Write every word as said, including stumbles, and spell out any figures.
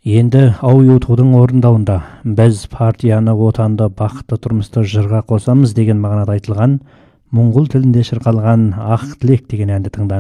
Енді ау ютудың орындауында біз партияны отанды бақытты тұрмысты жырға қосамыз деген мағынада айтылған, мұңғыл тілінде шырқалған ақ тілек деген әнді тыңдаңыз.